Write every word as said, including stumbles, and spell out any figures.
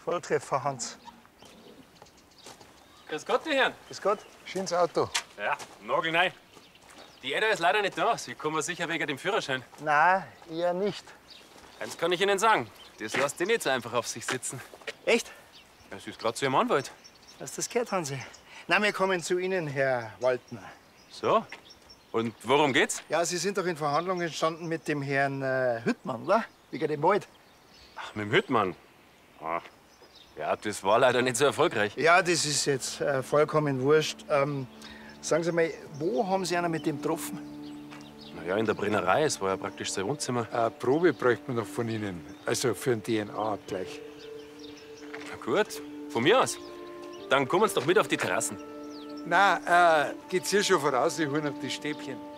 Volltreffer, Hans. Grüß Gott, die Herren. Grüß Gott. Schönes Auto. Ja, nagelneu. Die Edda ist leider nicht da. Sie kommen sicher wegen dem Führerschein. Nein, eher nicht. Eins kann ich Ihnen sagen. Das lässt die nicht so einfach auf sich sitzen. Echt? Ja, sie ist gerade zu Ihrem Anwalt. Hast du das gehört, Hansi? Na, wir kommen zu Ihnen, Herr Waldner. So. Und worum geht's? Ja, Sie sind doch in Verhandlungen gestanden mit dem Herrn äh, Hüttmann, oder? Wegen dem Wald. Ach, mit dem Hüttmann. Ah. Ja, das war leider nicht so erfolgreich. Ja, das ist jetzt äh, vollkommen wurscht. Ähm, sagen Sie mal, wo haben Sie einen mit dem getroffen? Na ja, in der Brennerei. Es war ja praktisch sein Wohnzimmer. Eine Probe bräuchte man noch von Ihnen. Also für einen D N A-Abgleich. Na gut, von mir aus. Dann kommen Sie doch mit auf die Terrassen. Na, äh, geht's hier schon voraus? Ich hol noch die Stäbchen.